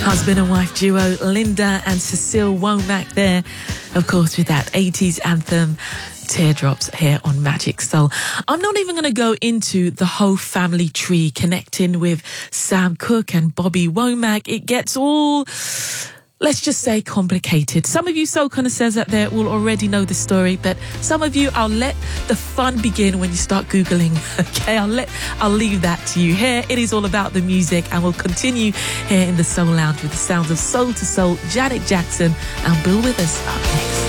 Husband and wife duo Linda and Cecile Womack there, of course, with that 80s anthem Teardrops here on Magic Soul. I'm not even going to go into the whole family tree connecting with Sam Cooke and Bobby Womack. It gets all, let's just say, complicated. Some of you soul connoisseurs out there will already know the story, but some of you, I'll let the fun begin when you start Googling. Okay, I'll leave that to you. Here, it is all about the music, and we'll continue here in the Soul Lounge with the sounds of Soul to Soul, Janet Jackson, and Bill Withers up next.